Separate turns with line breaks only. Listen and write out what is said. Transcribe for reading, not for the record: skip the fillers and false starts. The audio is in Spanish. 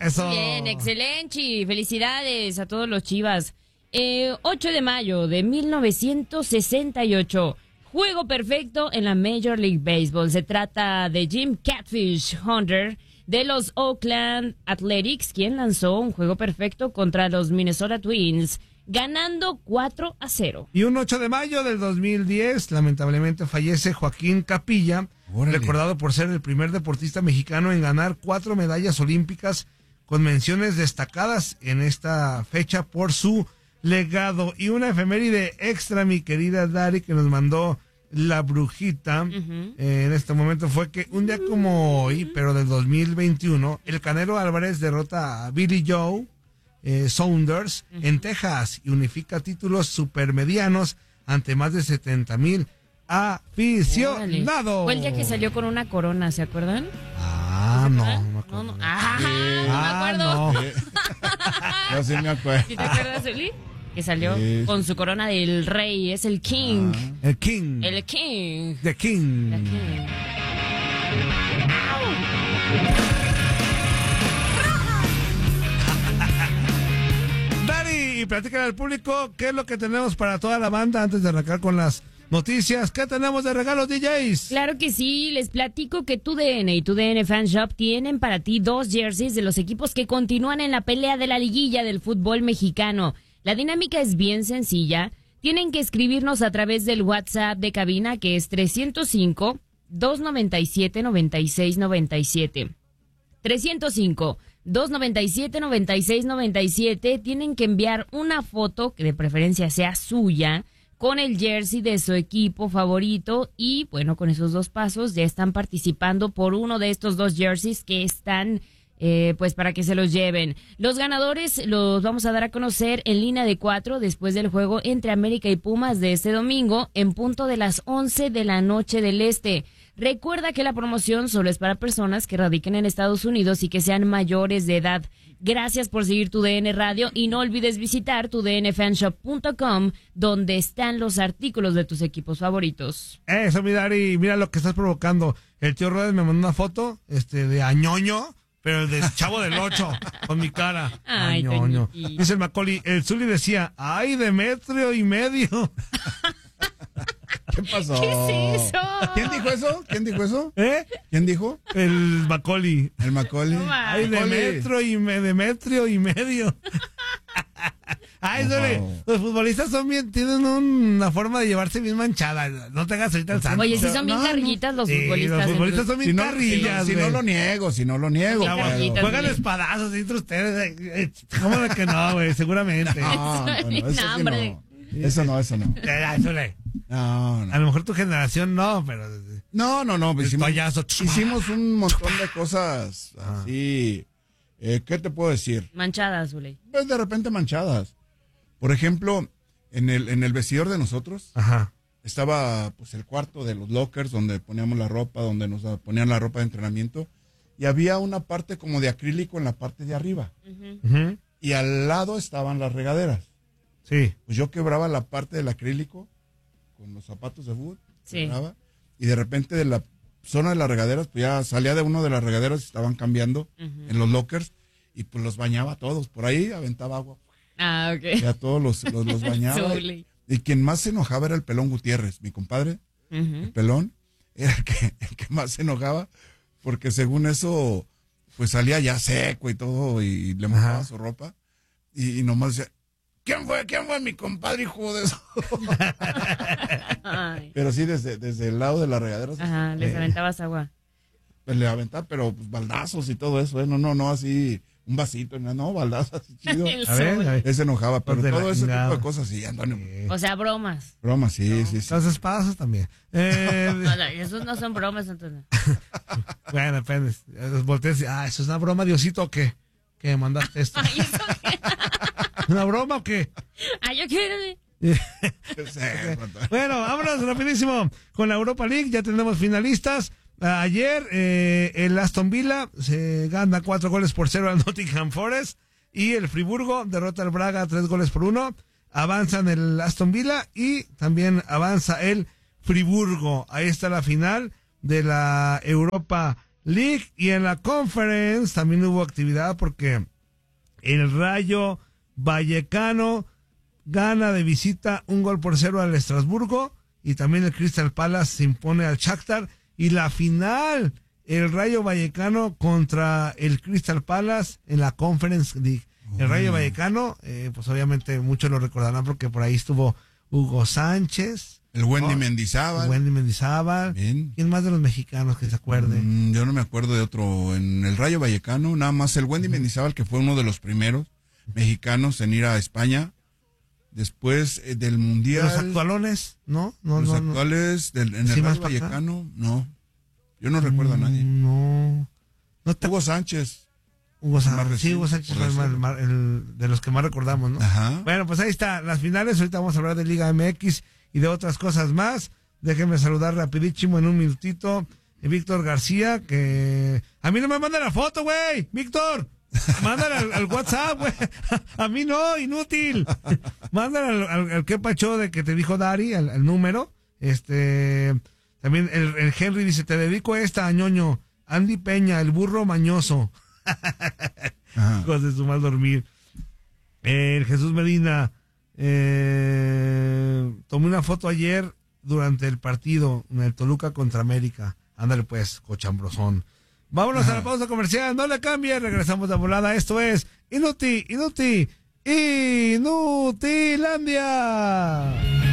Eso.
Bien, excelente. Felicidades a todos los Chivas. 8 de mayo de 1968. Juego perfecto en la Major League Baseball. Se trata de Jim Catfish Hunter de los Oakland Athletics, quien lanzó un juego perfecto contra los Minnesota Twins, ganando 4-0.
Y un 8 de mayo del 2010, lamentablemente fallece Joaquín Capilla, recordado por ser el primer deportista mexicano en ganar 4 medallas olímpicas con menciones destacadas en esta fecha por su legado. Y una efeméride extra, mi querida Dari, que nos mandó la brujita, en este momento fue que un día como hoy, pero del 2021, el Canelo Álvarez derrota a Billy Joe Saunders en Texas y unifica títulos supermedianos ante más de 70,000 aficionados.
Fue el día que salió con una corona, ¿se acuerdan?
No me acuerdo.
No me acuerdo.
No.
Yo sí me acuerdo.
¿Sí te acuerdas, Uli? Que salió con su corona del rey, es el King.
El King.
El King.
The King.
The King.
Dari, y platícale al público qué es lo que tenemos para toda la banda antes de arrancar con las noticias. ¿Qué tenemos de regalos, DJs?
Claro que sí, les platico que TUDN y TUDN Fan Shop tienen para ti 2 jerseys de los equipos que continúan en la pelea de la liguilla del fútbol mexicano. La dinámica es bien sencilla. Tienen que escribirnos a través del WhatsApp de cabina, que es 305-297-9697. 305-297-9697. Tienen que enviar una foto, que de preferencia sea suya, con el jersey de su equipo favorito. Y bueno, con esos 2 pasos ya están participando por uno de estos 2 jerseys que están pues para que se los lleven. Los ganadores los vamos a dar a conocer en línea de 4 después del juego entre América y Pumas de este domingo en punto de las 11 de la noche del este. Recuerda que la promoción solo es para personas que radiquen en Estados Unidos y que sean mayores de edad. Gracias por seguir TUDN Radio y no olvides visitar tudnfanshop.com, donde están los artículos de tus equipos favoritos.
Eso, mi Dari, mira lo que estás provocando. El tío Rodes me mandó una foto de Añoño, pero el de Chavo del 8, con mi cara.
Ay,
Añoño.
Toñito.
Dice el Macaulay, el Zuli decía, ¡ay, Demetrio y medio!
¿Qué pasó?
¿Qué es eso?
¿Quién dijo eso? ¿Quién dijo eso?
¿Eh?
¿Quién dijo?
El Macaulay.
El Macaulay.
No va.
¡Ay, Demetrio y medio! Ay, Zuli, los futbolistas tienen una forma de llevarse bien manchada. No te hagas ahorita el santo.
Oye, sí son bien carrillitas los
Sí,
futbolistas.
los futbolistas son bien carrillas,
Si no
güey.
lo niego.
Sí,
Ya,
carrillitas.
bueno, juegan espadazos entre ustedes. ¿Cómo de que no, güey? Seguramente.
No, eso sí
hombre.
no. Eso no.
Ya, Zuli.
No.
A lo mejor tu generación no, pero...
No. Pues
El payaso.
hicimos un montón de cosas así. ¿Qué te puedo decir?
Manchadas, Zuley.
Pues de repente manchadas. Por ejemplo, en el vestidor de nosotros
Ajá.
estaba pues el cuarto de los lockers donde poníamos la ropa, donde nos ponían la ropa de entrenamiento, y había una parte como de acrílico en la parte de arriba.
Ujú.
Y al lado estaban las regaderas.
Sí.
Pues yo quebraba la parte del acrílico con los zapatos de fútbol,
Sí.
quebraba, y de repente de la zona de las regaderas, pues ya salía de uno de las regaderas y estaban cambiando en los lockers, y pues los bañaba a todos. Por ahí aventaba agua.
Ah, ok.
Y a todos los bañaba.
Zuley.
Y quien más se enojaba era el Pelón Gutiérrez, mi compadre. El Pelón era el que más se enojaba, porque según eso, pues salía ya seco y todo, y le mojaba su ropa. Y nomás decía, ¿quién fue mi compadre, hijo de eso?
Ay.
Pero sí, desde el lado de la regadera.
Ajá, les aventabas agua.
Pues le aventaba, pero pues, baldazos y todo eso, no así, un vasito, no, baldazos así chido.
El
A ver,
Zuley.
a ver.
Él se enojaba, pero
Pues de la
todo ese tipo
chingada.
de cosas, sí, Antonio.
O sea, bromas.
Broma, sí.
Los espadazos también.
No, esos no son bromas, Antonio.
Bueno, depende. Los volteas y, eso es una broma, Diosito, ¿o qué? ¿Que me mandaste esto?
Ay, ¿eso qué?
¿Una broma o qué?
Ay, yo quiero...
Bueno, vámonos rapidísimo con la Europa League. Ya tenemos finalistas. Ayer el Aston Villa se gana 4-0 al Nottingham Forest, y el Friburgo derrota al Braga 3-1. Avanzan el Aston Villa y también avanza el Friburgo. Ahí está la final de la Europa League y en la Conference también hubo actividad porque el Rayo Vallecano gana de visita 1-0 al Estrasburgo y también el Crystal Palace se impone al Shakhtar y la final, el Rayo Vallecano contra el Crystal Palace en la Conference League. El Rayo Vallecano, pues obviamente muchos lo recordarán porque por ahí estuvo Hugo Sánchez.
El Wendy Mendizábal.
Wendy Mendizábal.
Bien.
¿Quién más de los mexicanos que se acuerde?
Yo no me acuerdo de otro. En el Rayo Vallecano, nada más el Wendy Mendizábal, que fue uno de los primeros mexicanos en ir a España. Después del Mundial.
¿Los actualones? ¿No?
Los actuales en el Rayo Vallecano, no. Yo no recuerdo a nadie.
No
Hugo Sánchez.
Hugo Sánchez fue el de los que más recordamos, ¿no?
Ajá.
Bueno, pues ahí está, las finales. Ahorita vamos a hablar de Liga MX y de otras cosas más. Déjenme saludar rapidísimo en un minutito. Víctor García, que a mí no me manda la foto, güey. Víctor, mándala al WhatsApp, güey. A mí no, inútil. Mándala al que pacho de que te dijo Dari, al número. También el Henry dice, te dedico esta, ñoño. Andy Peña, el burro mañoso. Hijos de su mal dormir. El Jesús Medina, tomé una foto ayer durante el partido en el Toluca contra América. Ándale pues, cochambrosón. Vámonos a la pausa comercial, no le cambie, regresamos de volada. Esto es Inutilandia.